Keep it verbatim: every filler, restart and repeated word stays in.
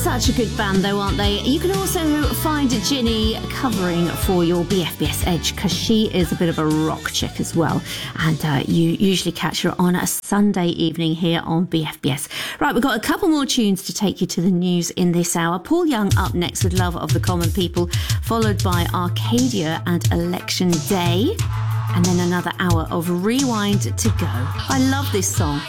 Such a good band though, aren't they? You can also find Ginny covering for your B F B S Edge because she is a bit of a rock chick as well, and uh, you usually catch her on a Sunday evening here on B F B S. Right, we've got a couple more tunes to take you to the news in this hour. Paul Young up next with Love of the Common People, followed by Arcadia and Election Day, and then another hour of Rewind to go. I love this song.